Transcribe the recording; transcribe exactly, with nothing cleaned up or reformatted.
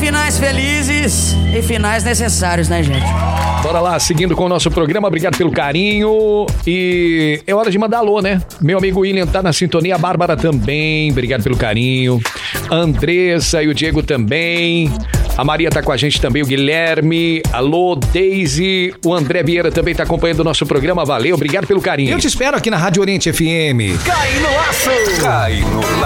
finais felizes e finais necessários, né, gente? Bora lá, seguindo com o nosso programa, obrigado pelo carinho. E é hora de mandar alô, né? Meu amigo William tá na sintonia, a Bárbara também, obrigado pelo carinho. A Andressa e o Diego também. A Maria tá com a gente também, o Guilherme. Alô, Daisy. O André Vieira também tá acompanhando o nosso programa, valeu, obrigado pelo carinho. Eu te espero aqui na Rádio Oriente F M. Cai no laço! Cai no laço!